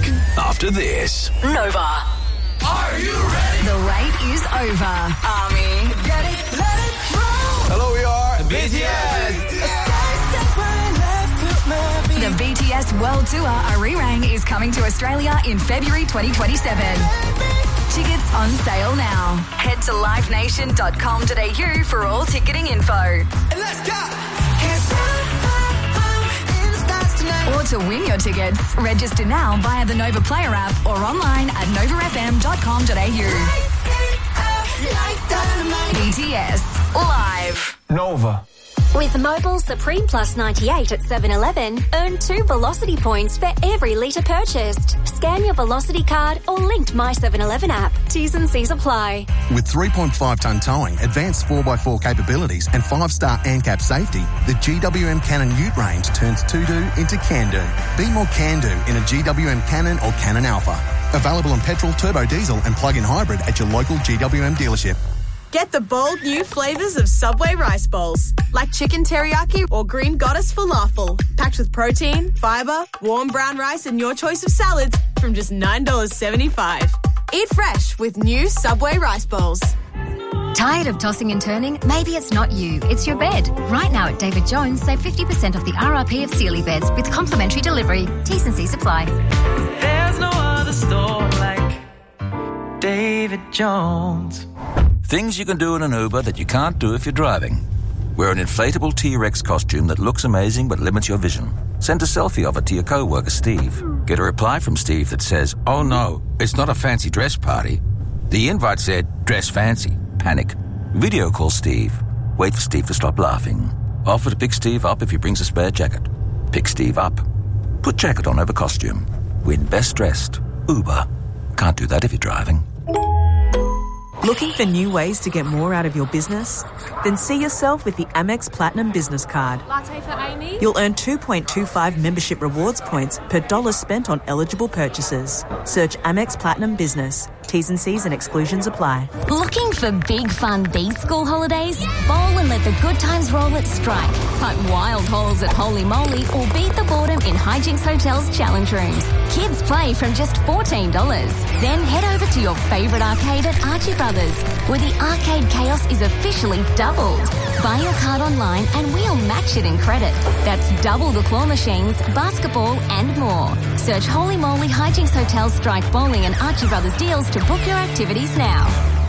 back after this. Nova. Are you ready? The wait is over. Army. Get it, let it roll. Hello, we are BTS. The BTS World Tour Arirang is coming to Australia in February 2027. Tickets on sale now. Head to livenation.com.au for all ticketing info. Let's go. Or to win your tickets, register now via the Nova Player app or online at novafm.com.au. BTS Live. Nova. With Mobile Supreme Plus 98 at 7-Eleven, earn 2 Velocity points for every litre purchased. Scan your Velocity card or linked My 7-Eleven app. T's and C's apply. With 3.5-tonne towing, advanced 4x4 capabilities and 5-star ANCAP safety, the GWM Cannon Ute range turns to-do into can-do. Be more can-do in a GWM Cannon or Cannon Alpha. Available in petrol, turbo diesel and plug-in hybrid at your local GWM dealership. Get the bold new flavours of Subway rice bowls, like chicken teriyaki or green goddess falafel, packed with protein, fibre, warm brown rice and your choice of salads from just $9.75. Eat fresh with new Subway rice bowls. Tired of tossing and turning? Maybe it's not you, it's your bed. Right now at David Jones, save 50% off the RRP of Sealy beds with complimentary delivery. T's and C's apply. There's no other store like David Jones. Things you can do in an Uber that you can't do if you're driving. Wear an inflatable T-Rex costume that looks amazing but limits your vision. Send a selfie of it to your co-worker Steve. Get a reply from Steve that says, "Oh no, it's not a fancy dress party." The invite said, "Dress fancy." Panic. Video call Steve. Wait for Steve to stop laughing. Offer to pick Steve up if he brings a spare jacket. Pick Steve up. Put jacket on over costume. Win best dressed. Uber. Can't do that if you're driving. Looking for new ways to get more out of your business? Then see yourself with the Amex Platinum Business Card. Latte for Amy. You'll earn 2.25 membership rewards points per dollar spent on eligible purchases. Search Amex Platinum Business. T's and C's and exclusions apply. Looking for big fun these school holidays? Bowl and let the good times roll at Strike. Hunt wild holes at Holy Moly or beat the boredom in Hijinks Hotel's challenge rooms. Kids play from just $14. Then head over to your favourite arcade at Archie Brothers, where the arcade chaos is officially doubled. Buy your card online and we'll match it in credit. That's double the claw machines, basketball and more. Search Holy Moly Hijinks Hotel, Strike Bowling and Archie Brothers deals to book your activities now.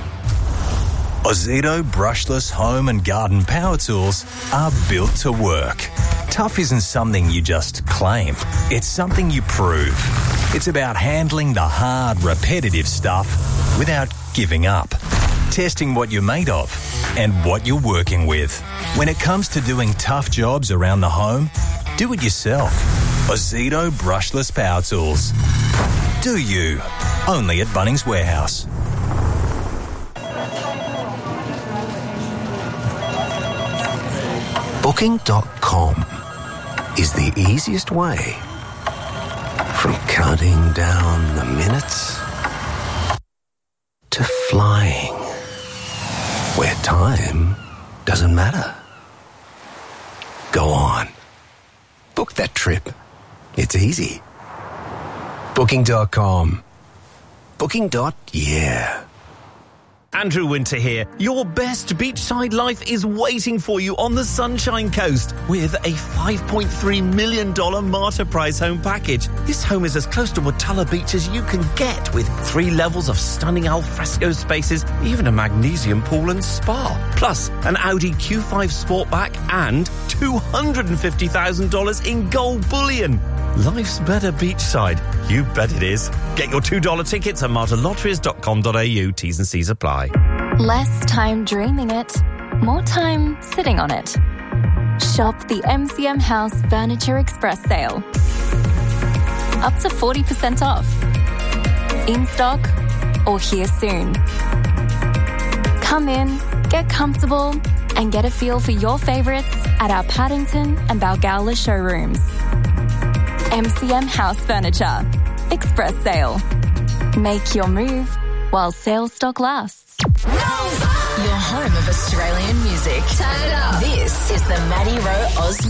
Ozito brushless home and garden power tools are built to work. Tough isn't something you just claim. It's something you prove. It's about handling the hard, repetitive stuff without giving up. Testing what you're made of and what you're working with. When it comes to doing tough jobs around the home, do it yourself. Ozito brushless power tools. Do you? Only at Bunnings Warehouse. Booking.com is the easiest way from counting down the minutes to flying where time doesn't matter. Go on. Book that trip. It's easy. Booking.com. Booking.yeah. Andrew Winter here. Your best beachside life is waiting for you on the Sunshine Coast with a $5.3 million Marta Prize home package. This home is as close to Watala Beach as you can get, with 3 levels of stunning alfresco spaces, even a magnesium pool and spa. Plus, an Audi Q5 Sportback and $250,000 in gold bullion. Life's better beachside. You bet it is. Get your $2 tickets at martalotteries.com.au. T's and C's apply. Less time dreaming it, more time sitting on it. Shop the MCM House Furniture Express sale. Up to 40% off. In stock or here soon. Come in, get comfortable, and get a feel for your favourites at our Paddington and Balgowlah showrooms. MCM House Furniture. Express sale. Make your move while sales stock lasts. Your home of Australian music. Turn it up. This is the Maddie Rowe Oz